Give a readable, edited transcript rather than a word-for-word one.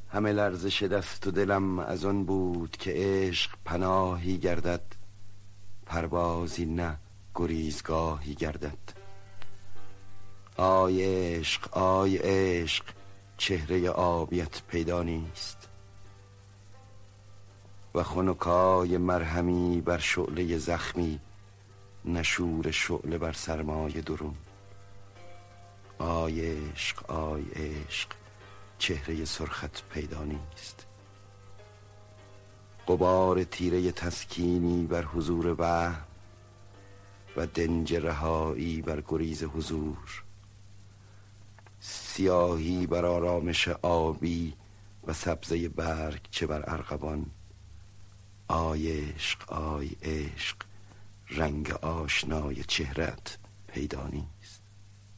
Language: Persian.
همه لرزش دست و دلم از آن بود که عشق پناهی گردد، پروازی نه گریزگاهی گردد. آی عشق آی عشق، چهره آبیت پیدا نیست و خنکای مرهمی بر شعله زخمی، نشور شعله بر سرمای درون. آی عشق آی عشق، چهره سرخت پیدا نیست. غبار تیره تسکینی بر حضور وهم و دنج رهایی بر گریز حضور، سیاهی بر آرامش آبی و سبزه برگ چه بر ارغوان. آی عشق آی عشق، رنگ آشنای چهرت پیدا نیست.